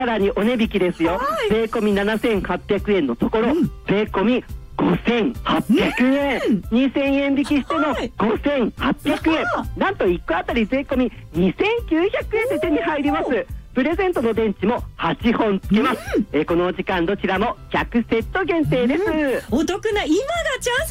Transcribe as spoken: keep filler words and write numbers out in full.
さらにお値引きですよ。税込みななせんはっぴゃくえんのところ、うん、税込みごせんはっぴゃくえん、うん、にせんえん引きしてのごせんはっぴゃくえん、なんといっこあたり税込みにせんきゅうひゃくえんで手に入ります。プレゼントの電池もはちほんつけます、うん、えー、このお時間どちらもひゃくセット限定です。 うん、お得な今がチャンス